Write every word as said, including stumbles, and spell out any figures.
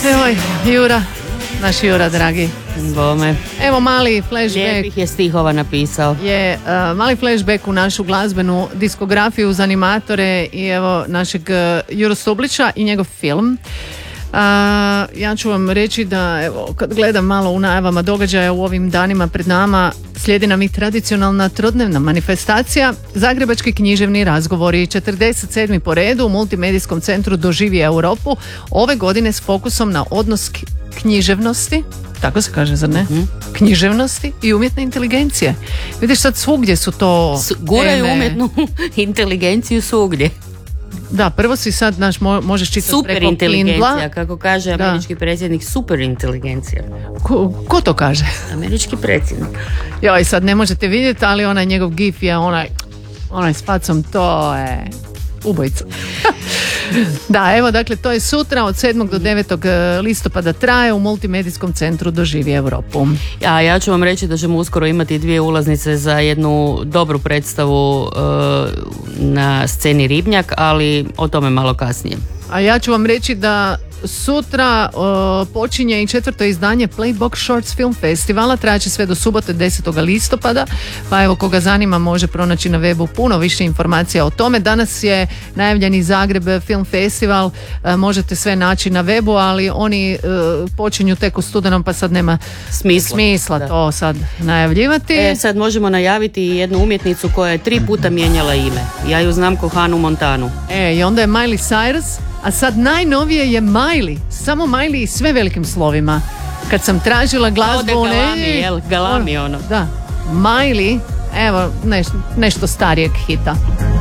Evo, Jura, naš Jura dragi. Bome. Evo mali flashback. Lijepih je stihova napisao. Je uh, mali flashback u našu glazbenu diskografiju za animatore i evo našeg uh, Juru Stublića i njegov film. Uh, ja ću vam reći da evo, kad gledam malo u najavama događaja u ovim danima pred nama, slijedi nam i tradicionalna trodnevna manifestacija Zagrebački književni razgovori, četrdeset sedmi po redu u multimedijskom centru Doživi Europu, ove godine s fokusom na odnos k- književnosti, tako se kaže, zar ne? Mm-hmm. Književnosti i umjetne inteligencije. Vidiš, sad svugdje su to S- Guraju teme. umjetnu inteligenciju svugdje. Da, prvo si sad, znaš, mo- možeš čitati Super preko inteligencija, Kindla. kako kaže Da. američki predsjednik, super inteligencija. Ko, ko to kaže? Američki predsjednik. Joj, sad ne možete vidjeti, ali onaj njegov gif je onaj, onaj s facom, to je ubojica. Da, evo, dakle, to je sutra od sedmog do devetog listopada traje u multimedijskom centru Doživi Europu. A ja ću vam reći da ćemo uskoro imati dvije ulaznice za jednu dobru predstavu uh, na sceni Ribnjak, ali o tome malo kasnije. A ja ću vam reći da sutra o, počinje i četvrto izdanje Playbox Shorts Film Festivala, trajaće sve do subote desetog listopada, pa evo koga zanima može pronaći na webu puno više informacija o tome. Danas je najavljeni Zagreb Film Festival, e, možete sve naći na webu, ali oni e, počinju tek u studenom, pa sad nema Smisla, smisla da. to sad najavljivati. E, sad možemo najaviti jednu umjetnicu koja je tri puta mijenjala ime. Ja ju znam ko Hanu Montanu. E, i onda je Miley Cyrus, a sad najnovije je Miley, samo Miley i sve velikim slovima. Kad sam tražila glazbu... Ode galami, jel? Galami ono. Da, Miley, evo neš, nešto starijeg hita.